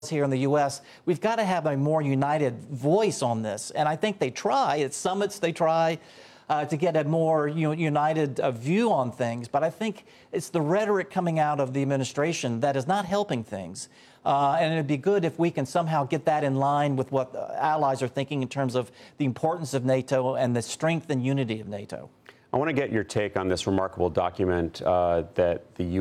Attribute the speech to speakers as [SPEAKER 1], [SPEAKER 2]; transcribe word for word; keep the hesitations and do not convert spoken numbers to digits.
[SPEAKER 1] here in the U S, we've got to have a more united voice on this. And I think they try. At summits, they try uh, to get a more you know, united uh, view on things. But I think it's the rhetoric coming out of the administration that is not helping things. Uh, and it'd be good if we can somehow get that in line with what uh, allies are thinking in terms of the importance of NATO and the strength and unity of NATO.
[SPEAKER 2] I want to get your take on this remarkable document uh, that the U